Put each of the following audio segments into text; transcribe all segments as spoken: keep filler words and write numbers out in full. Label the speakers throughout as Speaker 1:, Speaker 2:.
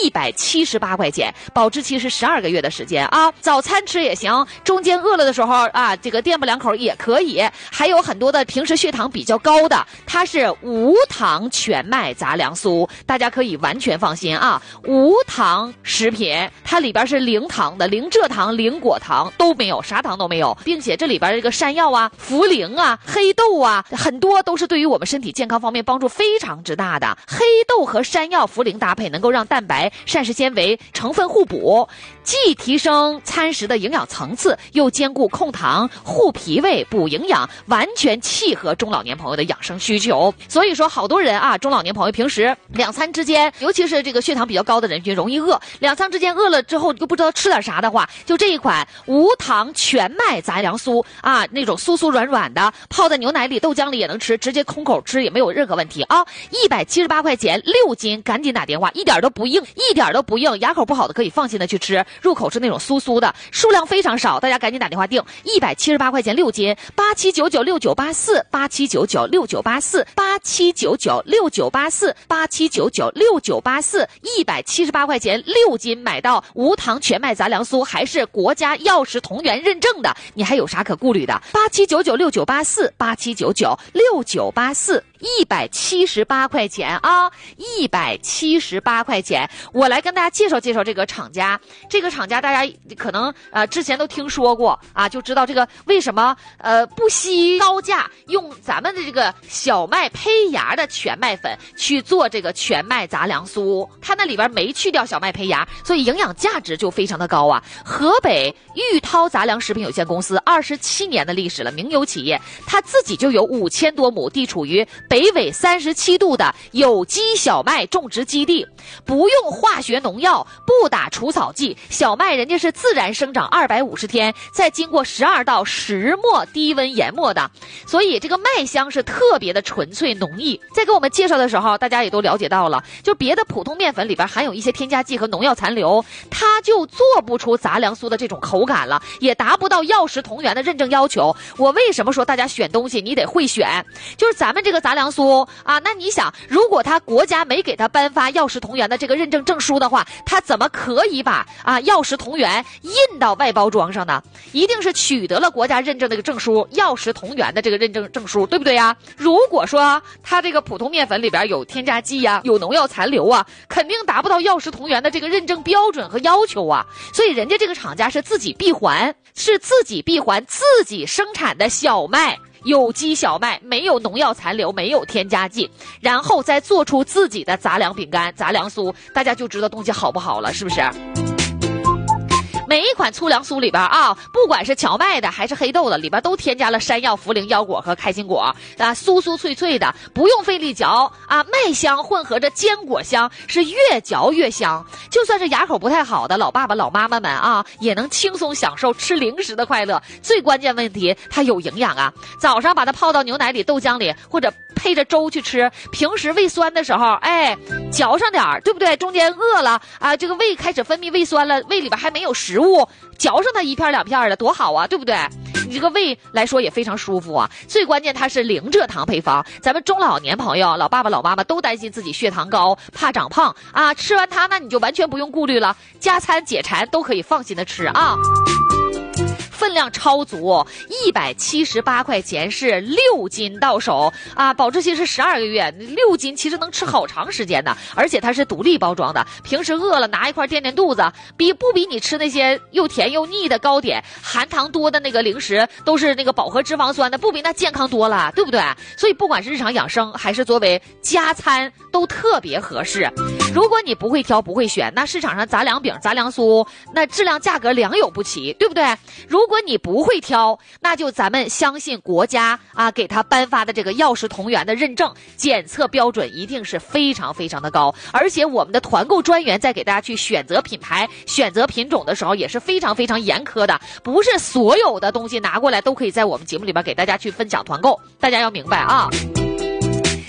Speaker 1: 一百七十八块钱，保质期是十二个月的时间啊。早餐吃也行，中间饿了的时候啊，这个垫吧两口也可以。还有很多的平时血糖比较高的，它是无糖全麦杂粮酥，大家可以完全放心啊。无糖食品，它里边是零糖的，零蔗糖、零果糖都没有，啥糖都没有，并且这里边这个山药啊、茯苓啊、黑豆啊，很多都是对于我们身体健康方面帮助非常之大的。黑豆和山药、茯苓搭配，能够让蛋白、膳食纤维成分互补，既提升餐食的营养层次，又兼顾控糖、护脾胃、补营养，完全契合中老年朋友的养生需求。所以说，好多人啊，中老年朋友平时两餐之间，尤其是这个血糖比较高的人群容易饿，两餐之间饿了之后又不知道吃点啥的话，就这一款无糖全麦杂粮酥啊，那种酥酥软软的，泡在牛奶里、豆浆里也能吃，直接空口吃也没有任何问题啊。一百七十八块钱六斤，赶紧打电话，一点都不硬，一点都不硬，牙口不好的可以放心的去吃，入口是那种酥酥的，数量非常少，大家赶紧打电话订，一百七十八块钱六斤，八七九九六九八四，八七九九六九八四，八七九九六九八四，八七九九六九八四，一百七十八块钱六斤买到无糖全麦杂粮酥，还是国家药食同源认证的，你还有啥可顾虑的？八七九九六九八四，八七九九六九八四，一百七十八块钱啊，一百七十八块钱。我来跟大家介绍介绍这个厂家，这个厂家大家可能呃之前都听说过啊，就知道这个为什么呃不惜高价用咱们的这个小麦胚芽的全麦粉去做这个全麦杂粮酥，它那里边没去掉小麦胚芽，所以营养价值就非常的高啊。河北玉涛杂粮食品有限公司二十七年的历史了，名优企业，它自己就有五千多亩地处于北纬三十七度的有机小麦种植基地，不用化学农药，不打除草剂，小麦人家是自然生长二百五十天，再经过十二道石磨低温研磨的，所以这个麦香是特别的纯粹浓郁。在给我们介绍的时候，大家也都了解到了，就别的普通面粉里边含有一些添加剂和农药残留，它就做不出杂粮酥的这种口感了，也达不到药食同源的认证要求。我为什么说大家选东西你得会选，就是咱们这个杂粮酥啊，那你想，如果他国家没给他颁发药食同源的这个认证证书的话，他怎么可以把啊药食同源印到外包装上呢？一定是取得了国家认证的这个证书，药食同源的这个认证证书，对不对呀？如果说他这个普通面粉里边有添加剂呀、啊，有农药残留啊，肯定达不到药食同源的这个认证标准和要求啊。所以人家这个厂家是自己闭环，是自己闭环自己生产的小麦。有机小麦，没有农药残留，没有添加剂，然后再做出自己的杂粮饼干、杂粮酥，大家就知道东西好不好了，是不是？每一款粗粮酥里边啊，不管是荞麦的还是黑豆的，里边都添加了山药、茯苓、腰果和开心果啊，酥酥脆脆的，不用费力嚼啊，麦香混合着坚果香，是越嚼越香。就算是牙口不太好的老爸爸、老妈妈们啊，也能轻松享受吃零食的快乐。最关键问题，它有营养啊！早上把它泡到牛奶里、豆浆里，或者配着粥去吃。平时胃酸的时候，哎，嚼上点儿，对不对？中间饿了啊，这个胃开始分泌胃酸了，胃里边还没有食物，嚼上它一片两片的，多好啊，对不对？你这个胃来说也非常舒服啊。最关键它是零蔗糖配方，咱们中老年朋友、老爸爸、老妈妈都担心自己血糖高，怕长胖啊，吃完它那你就完全不用顾虑了，加餐解馋都可以放心的吃啊。分量超足，一百七十八块钱是六斤到手啊，保质期是十二个月，六斤其实能吃好长时间的，而且它是独立包装的，平时饿了拿一块垫垫肚子，比不比你吃那些又甜又腻的糕点、含糖多的那个零食，都是那个饱和脂肪酸的，不比那健康多了，对不对？所以不管是日常养生还是作为加餐，都特别合适。如果你不会挑不会选，那市场上杂粮饼、杂粮酥，那质量价格良莠不齐，对不对？如果你不会挑，那就咱们相信国家啊给他颁发的这个药食同源的认证，检测标准一定是非常非常的高。而且我们的团购专员在给大家去选择品牌、选择品种的时候也是非常非常严苛的，不是所有的东西拿过来都可以在我们节目里边给大家去分享团购，大家要明白啊。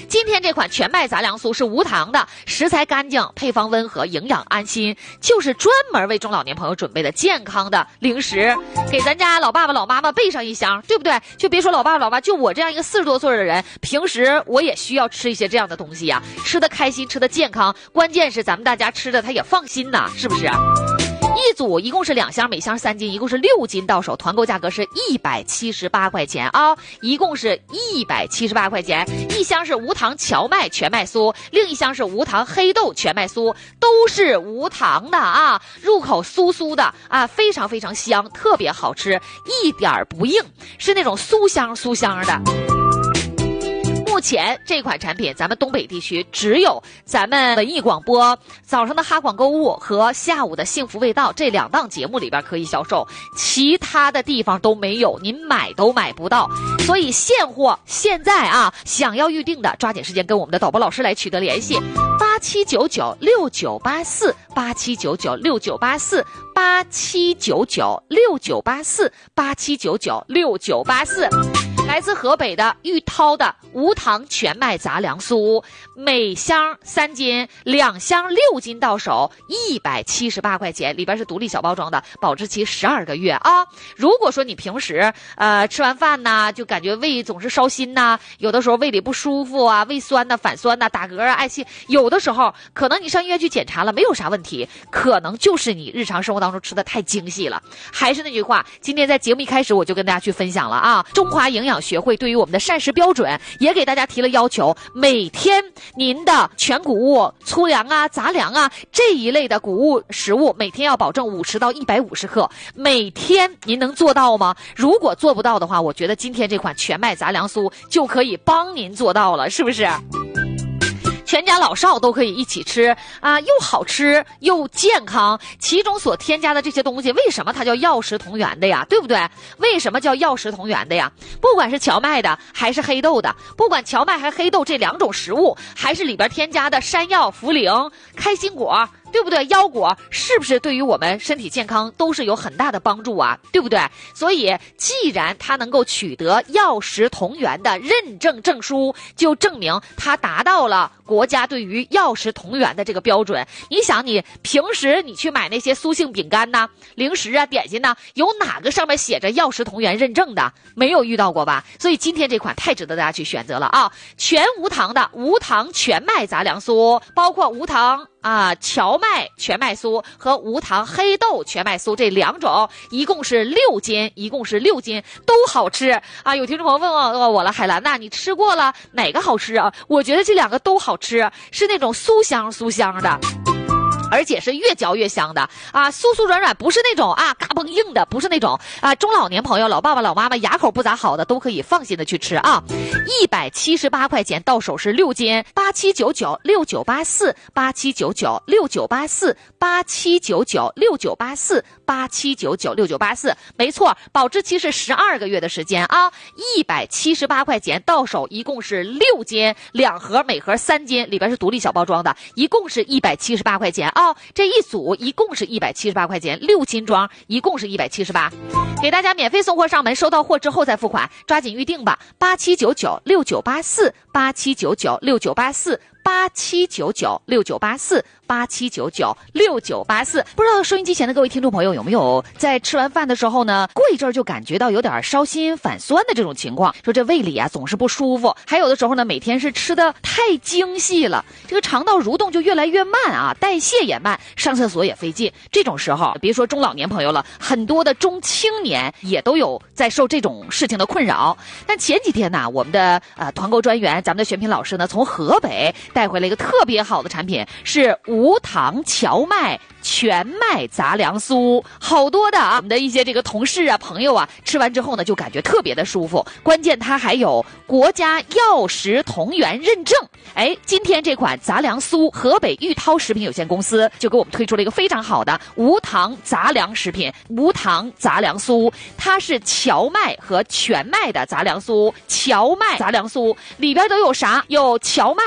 Speaker 1: 今天这款全麦杂粮酥是无糖的，食材干净，配方温和，营养安心，就是专门为中老年朋友准备的健康的零食，给咱家老爸爸老妈妈备上一箱，对不对？就别说老爸爸老妈，就我这样一个四十多岁的人，平时我也需要吃一些这样的东西呀，吃的开心，吃的健康，关键是咱们大家吃的他也放心呐，是不是？一组一共是两箱，每箱三斤，一共是六斤到手，团购价格是一百七十八块钱啊，一共是一百七十八块钱。一箱是无糖荞麦全麦酥，另一箱是无糖黑豆全麦酥，都是无糖的啊，入口酥酥的啊，非常非常香，特别好吃，一点不硬，是那种酥香酥香的。目前这款产品咱们东北地区只有咱们文艺广播早上的哈广购物和下午的幸福味道这两档节目里边可以销售，其他的地方都没有，您买都买不到。所以现货现在啊，想要预定的抓紧时间跟我们的导播老师来取得联系，八七九九六九八四八七九九六九八四八七九九六九八四八七九九六九八四。来自河北的玉涛的无糖全麦杂粮酥，每箱三斤，两箱六斤到手，一百七十八块钱，里边是独立小包装的，保质期十二个月啊。如果说你平时呃吃完饭呢，就感觉胃总是烧心呐，有的时候胃里不舒服啊，胃酸呐、反酸呐、打嗝啊、嗳气，有的时候可能你上医院去检查了，没有啥问题，可能就是你日常生活当中吃的太精细了。还是那句话，今天在节目一开始我就跟大家去分享了啊，中华营养学会对于我们的膳食标准也给大家提了要求，每天您的全谷物、粗粮啊、杂粮啊这一类的谷物食物，每天要保证五十到一百五十克，每天您能做到吗？如果做不到的话，我觉得今天这款全麦杂粮酥就可以帮您做到了，是不是？全家老少都可以一起吃啊，又好吃又健康。其中所添加的这些东西，为什么它叫药食同源的呀？对不对？为什么叫药食同源的呀？不管是荞麦的还是黑豆的，不管荞麦还是黑豆这两种食物，还是里边添加的山药、茯苓、开心果，对不对？腰果是不是对于我们身体健康都是有很大的帮助啊？对不对？所以既然它能够取得药食同源的认证证书，就证明它达到了国家对于药食同源的这个标准。你想，你平时你去买那些酥性饼干呐、零食啊、点心呐，有哪个上面写着药食同源认证的？没有遇到过吧？所以今天这款太值得大家去选择了啊！全无糖的无糖全麦杂粮酥，包括无糖啊，荞麦全麦酥和无糖黑豆全麦酥这两种，一共是六斤，一共是六斤，都好吃啊！有听众朋友问我我了，海兰呐，你吃过了哪个好吃啊？我觉得这两个都好吃，是那种酥香酥香的。而且是越嚼越香的啊，酥酥软软，不是那种啊嘎嘣硬的，不是那种啊中老年朋友、老爸爸、老妈妈牙口不咋好的都可以放心的去吃啊。一百七十八块钱到手是六斤，八七九九六九八四八七九九六九八四八七九九六九八四八七九九六九八四，没错，保质期是十二个月的时间啊。一百七十八块钱到手，一共是六斤，两盒，每盒三斤，里边是独立小包装的，一共是一百七十八块钱。哦，这一组一共是一百七十八块钱，六斤装，一共是一百七十八，给大家免费送货上门，收到货之后再付款，抓紧预定吧。八七九九六九八四八七九九六九八四八七九九六九八四八七九九六九八四。不知道收音机前的各位听众朋友有没有在吃完饭的时候呢，过一阵就感觉到有点烧心反酸的这种情况，说这胃里啊总是不舒服，还有的时候呢每天是吃的太精细了，这个肠道蠕动就越来越慢啊，代谢也慢，上厕所也费劲。这种时候别说中老年朋友了，很多的中青年也都有在受这种事情的困扰。但前几天呢，我们的呃团购专员咱们的选品老师呢从河北带回了一个特别好的产品，是无糖荞麦全麦杂粮酥。好多的啊我们的一些这个同事啊朋友啊吃完之后呢就感觉特别的舒服，关键它还有国家药食同源认证。哎，今天这款杂粮酥，河北玉涛食品有限公司就给我们推出了一个非常好的无糖杂粮食品，无糖杂粮酥，它是荞麦和全麦的杂粮酥。荞麦杂粮酥里边都有啥？有荞麦、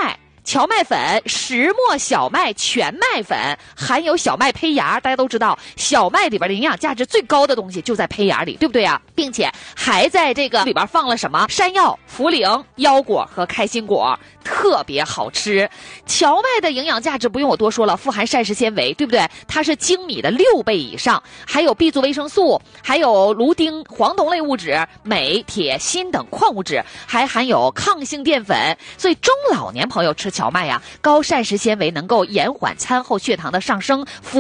Speaker 1: 荞麦粉、石磨小麦全麦粉，含有小麦胚芽。大家都知道，小麦里边的营养价值最高的东西就在胚芽里，对不对啊？并且还在这个里边放了什么山药、茯苓、腰果和开心果，特别好吃。荞麦的营养价值不用我多说了，富含膳食纤维，对不对？它是精米的六倍以上，还有 B 族维生素，还有芦丁、黄酮类物质、镁、铁、锌等矿物质，还含有抗性淀粉。所以中老年朋友吃荞麦呀，高膳食纤维能够延缓餐后血糖的上升，